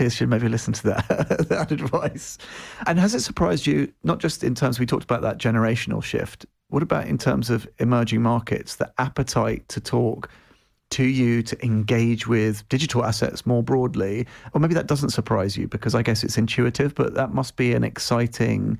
marketeers should maybe listen to that advice. And has it surprised you, not just in terms, we talked about that generational shift, what about in terms of emerging markets, the appetite to talk to you, to engage with digital assets more broadly? Or maybe that doesn't surprise you because I guess it's intuitive, but that must be an exciting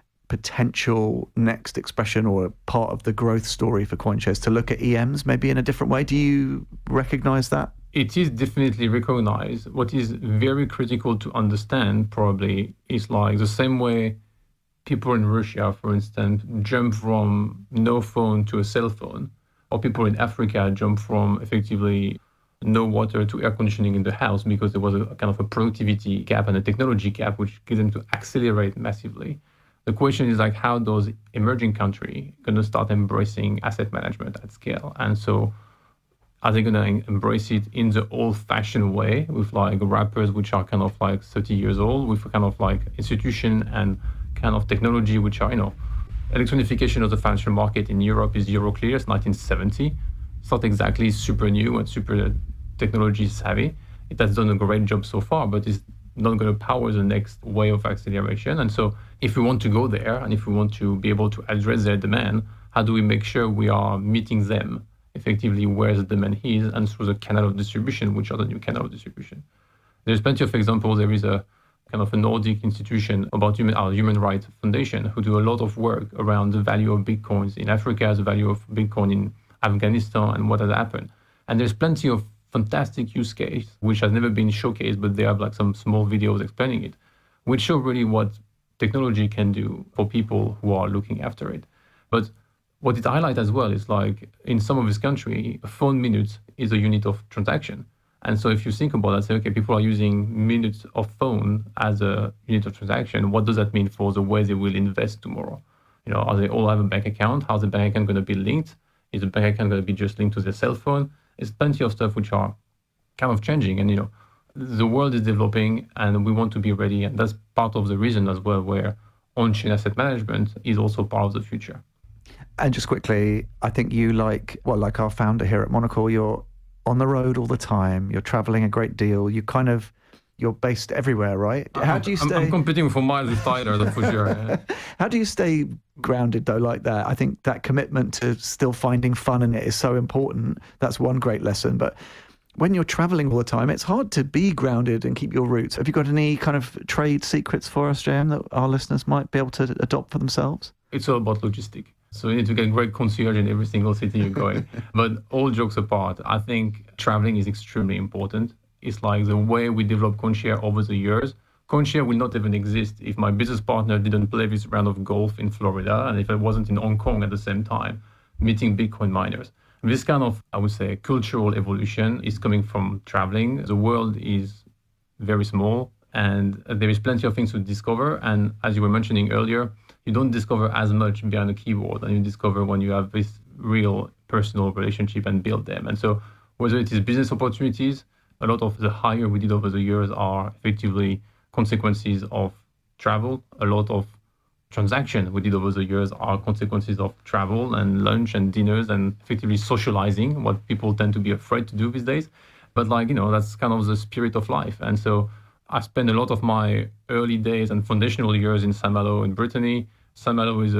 potential next expression or part of the growth story for CoinShares, to look at EMs maybe in a different way. Do you recognize that? It is definitely recognized. What is very critical to understand probably is like the same way people in Russia, for instance, jump from no phone to a cell phone, or people in Africa jump from effectively no water to air conditioning in the house because there was a kind of a productivity gap and a technology gap which gave them to accelerate massively. The question is like, how those emerging countries going to start embracing asset management at scale? And so are they going to embrace it in the old-fashioned way with like wrappers which are kind of like 30 years old, with a kind of like institution and kind of technology which are, electronification of the financial market in Europe is Euroclear, it's 1970. It's not exactly super new and super technology savvy. It has done a great job so far, but it's not going to power the next way of acceleration. And so if we want to go there and if we want to be able to address their demand, how do we make sure we are meeting them effectively where the demand is and through the canal of distribution, which are the new canal of distribution? There's plenty of examples. There is a kind of a Nordic institution about human rights foundation who do a lot of work around the value of Bitcoins in Africa, the value of Bitcoin in Afghanistan, and what has happened. And there's plenty of fantastic use case, which has never been showcased, but they have like some small videos explaining it, which show really what technology can do for people who are looking after it. But what it highlights as well is like in some of this country, a phone minute is a unit of transaction. And so if you think about that, say, okay, people are using minutes of phone as a unit of transaction. What does that mean for the way they will invest tomorrow? Are they all have a bank account? How's the bank account going to be linked? Is the bank account going to be just linked to their cell phone? There's plenty of stuff which are kind of changing. And, the world is developing and we want to be ready. And that's part of the reason as well where on-chain asset management is also part of the future. And just quickly, I think you like our founder here at Monocle, you're on the road all the time. You're traveling a great deal. You're based everywhere, right? How do you stay? I'm competing for miles with Tyler, that's for sure. Yeah. How do you stay grounded though like that? I think that commitment to still finding fun in it is so important. That's one great lesson. But when you're traveling all the time, it's hard to be grounded and keep your roots. Have you got any kind of trade secrets for us, JM, that our listeners might be able to adopt for themselves? It's all about logistics. So you need to get great concierge in every single city you're going. But all jokes apart, I think traveling is extremely important. It's like the way we develop CoinShare over the years. CoinShare will not even exist if my business partner didn't play this round of golf in Florida and if I wasn't in Hong Kong at the same time, meeting Bitcoin miners. This kind of, I would say, cultural evolution is coming from traveling. The world is very small and there is plenty of things to discover. And as you were mentioning earlier, you don't discover as much behind a keyboard and you discover when you have this real personal relationship and build them. And so whether it is business opportunities, a lot of the hire we did over the years are effectively consequences of travel. A lot of transactions we did over the years are consequences of travel and lunch and dinners and effectively socializing, what people tend to be afraid to do these days. But that's kind of the spirit of life. And so I spent a lot of my early days and foundational years in Saint-Malo in Brittany. Saint-Malo is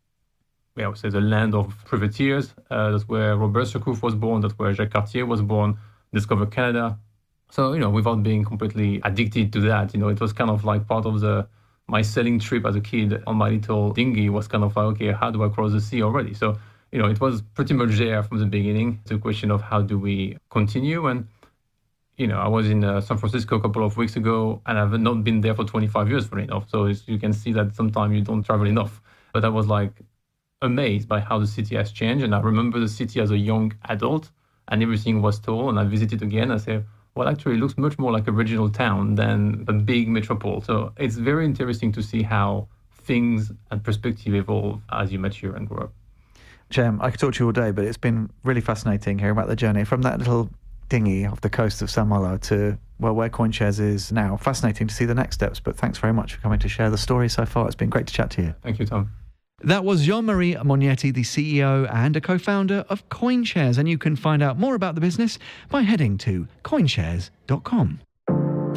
I would say the land of privateers. That's where Robert Surcouf was born. That's where Jacques Cartier was born, discovered Canada. So, without being completely addicted to that, it was kind of like part of my sailing trip as a kid on my little dinghy was kind of like, okay, how do I cross the sea already? So, it was pretty much there from the beginning. It's a question of how do we continue? And, I was in San Francisco a couple of weeks ago and I've not been there for 25 years for enough. So you can see that sometimes you don't travel enough. But I was amazed by how the city has changed. And I remember the city as a young adult and everything was tall. And I visited again. I said, well, actually, it looks much more like a regional town than a big metropole. So it's very interesting to see how things and perspective evolve as you mature and grow up. Jem, I could talk to you all day, but it's been really fascinating hearing about the journey from that little dinghy off the coast of Saint-Malo to where CoinShares is now. Fascinating to see the next steps, but thanks very much for coming to share the story so far. It's been great to chat to you. Thank you, Tom. That was Jean-Marie Mognetti, the CEO and a co-founder of CoinShares, and you can find out more about the business by heading to coinshares.com.